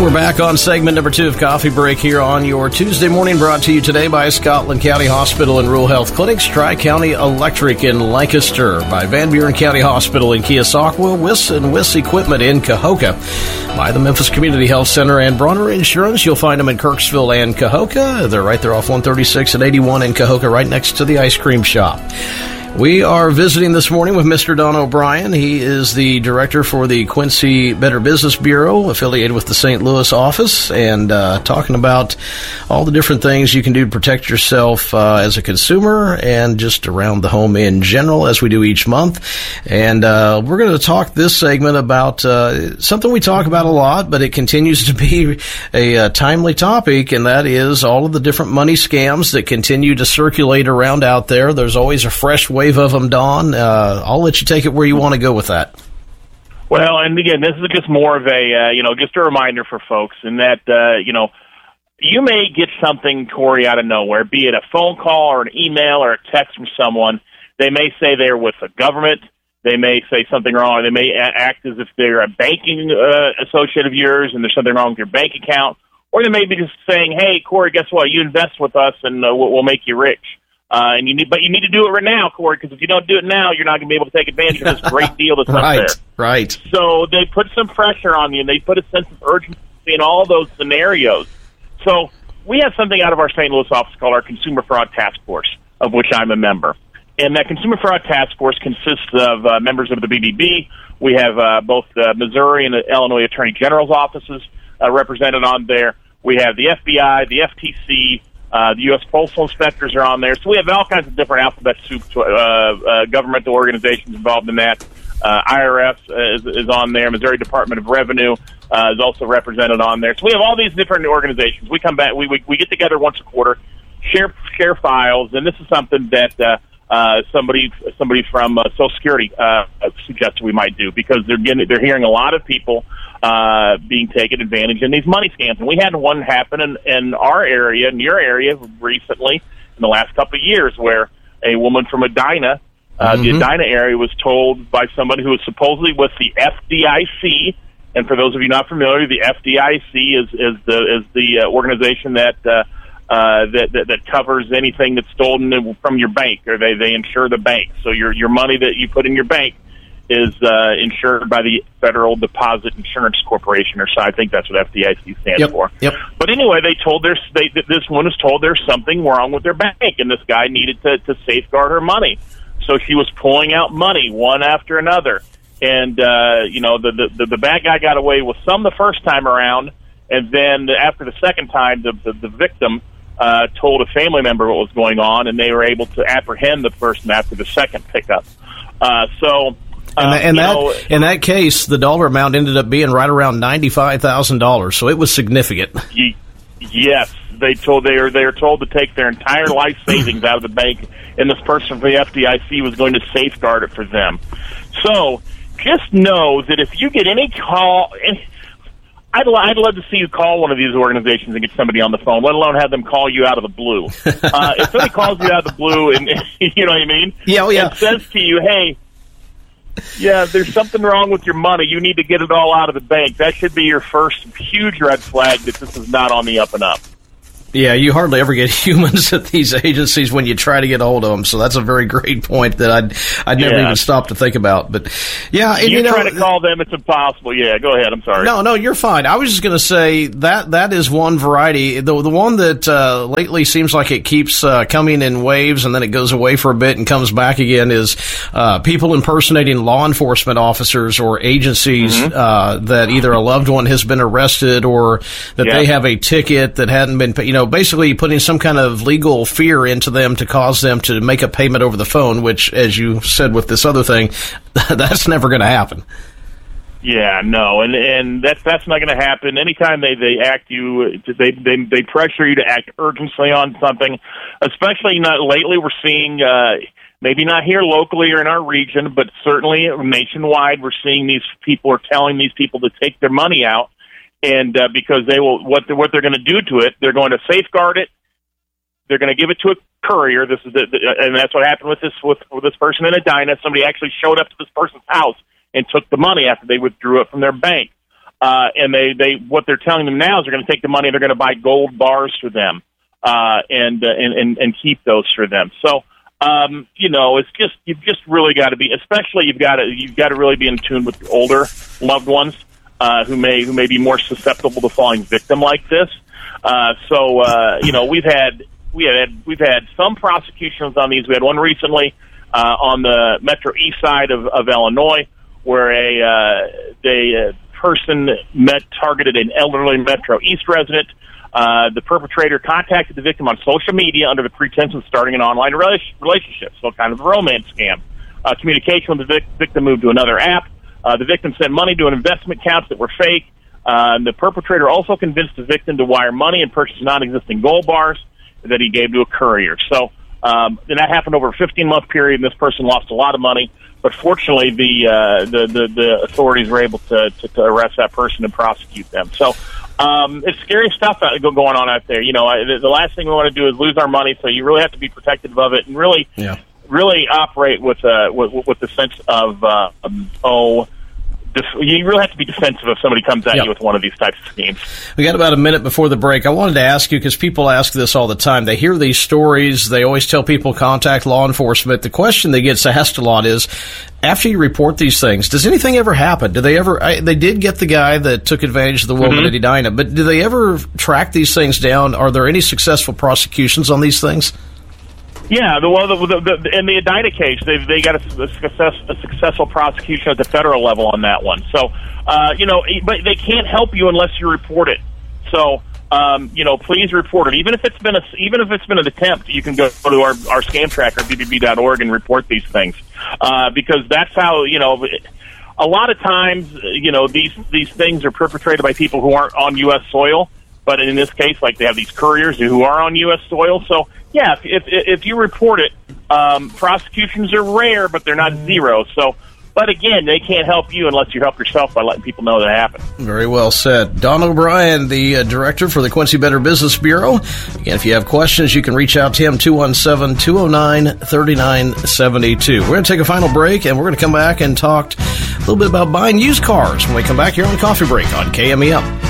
And we're back on segment number 2 of Coffee Break here on your Tuesday morning, brought to you today by Scotland County Hospital and Rural Health Clinics, Tri-County Electric in Lancaster, by Van Buren County Hospital in Keosauqua, Wiss and Wiss Equipment in Cahokia, by the Memphis Community Health Center and Bronner Insurance. You'll find them in Kirksville and Cahokia. They're right there off 136 and 81 in Cahokia, right next to the ice cream shop. We are visiting this morning with Mr. Don O'Brien. He is the director for the Quincy Better Business Bureau, affiliated with the St. Louis office, and talking about all the different things you can do to protect yourself as a consumer and just around the home in general, as we do each month. And we're going to talk this segment about something we talk about a lot, but it continues to be a timely topic, and that is all of the different money scams that continue to circulate around out there. There's always a fresh wave of them, Don. I'll let you take it where you want to go with that. Well, and again, this is just more of a, just a reminder for folks in that, you may get something, Corey, out of nowhere, be it a phone call or an email or a text from someone. They may say they're with the government. They may say something wrong. They may act as if they're a banking associate of yours and there's something wrong with your bank account. Or they may be just saying, hey, Corey, guess what? You invest with us and we'll make you rich. But you need to do it right now, Corey, because if you don't do it now, you're not going to be able to take advantage of this great deal that's up there. Right. So they put some pressure on you, and they put a sense of urgency in all those scenarios. So we have something out of our St. Louis office called our Consumer Fraud Task Force, of which I'm a member. And that Consumer Fraud Task Force consists of members of the BBB. We have both the Missouri and the Illinois Attorney General's offices represented on there. We have the FBI, the FTC, the U.S. Postal Inspectors are on there. So we have all kinds of different alphabet soup governmental organizations involved in that. IRS is on there. Missouri Department of Revenue is also represented on there. So we have all these different organizations. We come back. We get together once a quarter, share files, and this is something that somebody from Social Security suggested we might do because they're hearing a lot of people being taken advantage in these money scams. And we had one happen in our area, in your area, recently, in the last couple of years, where a woman from Edina, the Edina area, was told by somebody who was supposedly with the FDIC. And for those of you not familiar, the FDIC is the organization that covers anything that's stolen from your bank, or they insure the bank. So your money that you put in your bank is insured by the Federal Deposit Insurance Corporation, or so I think that's what FDIC stands for. Yep. But anyway, this one was told there's something wrong with their bank, and this guy needed to safeguard her money. So she was pulling out money one after another, and the bad guy got away with some the first time around, and then after the second time, the victim told a family member what was going on, and they were able to apprehend the person after the second pickup. In that case, the dollar amount ended up being right around $95,000, so it was significant. Yes, they were told to take their entire life savings out of the bank, and this person from the FDIC was going to safeguard it for them. So just know that if you get any call, I'd love to see you call one of these organizations and get somebody on the phone, let alone have them call you out of the blue. If somebody calls you out of the blue and you know what I mean? Yeah. And says to you, hey, yeah, there's something wrong with your money. You need to get it all out of the bank. That should be your first huge red flag that this is not on the up and up. Yeah, you hardly ever get humans at these agencies when you try to get a hold of them. So that's a very great point that I'd never even stop to think about. But yeah, and, you try to call them, it's impossible. Yeah, go ahead. I'm sorry. No, you're fine. I was just going to say that is one variety. The one that lately seems like it keeps coming in waves and then it goes away for a bit and comes back again is people impersonating law enforcement officers or agencies that either a loved one has been arrested or that they have a ticket that hadn't been paid. Basically putting some kind of legal fear into them to cause them to make a payment over the phone, which, as you said with this other thing, that's never going to happen. Yeah, no, and that's not going to happen. Anytime they pressure you to act urgently on something, especially not lately. We're seeing maybe not here locally or in our region, but certainly nationwide. We're seeing these people are telling these people to take their money out. And because they will, what they're going to do to it, they're going to safeguard it. They're going to give it to a courier. This is and that's what happened with this person in Edina. Somebody actually showed up to this person's house and took the money after they withdrew it from their bank. And they what they're telling them now is they're going to take the money and they're going to buy gold bars for them, and keep those for them. So, it's just, you've just really got to be, especially you've got to really be in tune with your older loved ones, who may be more susceptible to falling victim like this. We've had some prosecutions on these. We had one recently, on the Metro East side of Illinois, where a person targeted an elderly Metro East resident. The perpetrator contacted the victim on social media under the pretense of starting an online relationship, so kind of a romance scam. Communication with the victim moved to another app. The victim sent money to an investment accounts that were fake. The perpetrator also convinced the victim to wire money and purchase non-existing gold bars that he gave to a courier. So then that happened over a 15-month period, and this person lost a lot of money. But fortunately, the authorities were able to arrest that person and prosecute them. So it's scary stuff going on out there. The last thing we want to do is lose our money. So you really have to be protective of it and really operate with the sense of you really have to be defensive if somebody comes at you with one of these types of schemes. We got about a minute before the break. I wanted to ask you, because people ask this all the time. They hear these stories. They always tell people contact law enforcement. The question that gets asked a lot is, after you report these things, does anything ever happen? Do they ever? They did get the guy that took advantage of the woman at Edina, but do they ever track these things down? Are there any successful prosecutions on these things? Yeah, in the Edina case, they got a successful prosecution at the federal level on that one. So, but they can't help you unless you report it. So, please report it. Even if it's been an attempt, you can go to our scam tracker, bbb.org, and report these things, because that's how a lot of times these things are perpetrated by people who aren't on U.S. soil. But in this case, like, they have these couriers who are on U.S. soil. So, yeah, if you report it, prosecutions are rare, but they're not zero. So, but again, they can't help you unless you help yourself by letting people know that it happened. Very well said. Don O'Brien, the director for the Quincy Better Business Bureau. Again, if you have questions, you can reach out to him, 217-209-3972. We're going to take a final break, and we're going to come back and talk a little bit about buying used cars when we come back here on Coffee Break on KMEL.